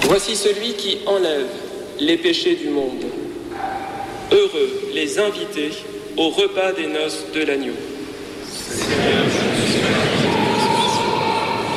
Voici celui qui enlève les péchés du monde. Heureux les invités au repas des noces de l'agneau. Seigneur, je ne suis pas